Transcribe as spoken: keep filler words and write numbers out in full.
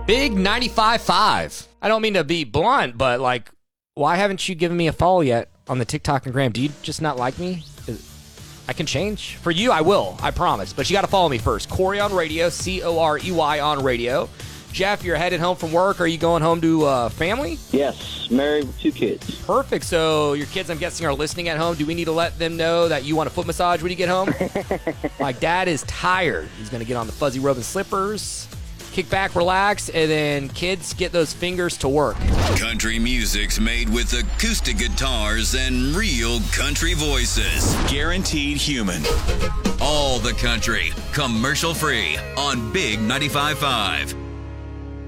Big ninety-five point five. I don't mean to be blunt, but like, why haven't you given me a follow yet on the TikTok and Gram? Do you just not like me? I can change. For you, I will. I promise. But you got to follow me first. Corey on radio, C O R E Y on radio. Jeff, you're headed home from work. Are you going home to uh, family? Yes, married with two kids. Perfect. So your kids, I'm guessing, are listening at home. Do we need to let them know that you want a foot massage when you get home? Like, Dad is tired. He's going to get on the fuzzy rubbing slippers, kick back, relax, and then kids, get those fingers to work. Country music's made with acoustic guitars and real country voices. Guaranteed human. All the country, commercial free on Big ninety-five point five.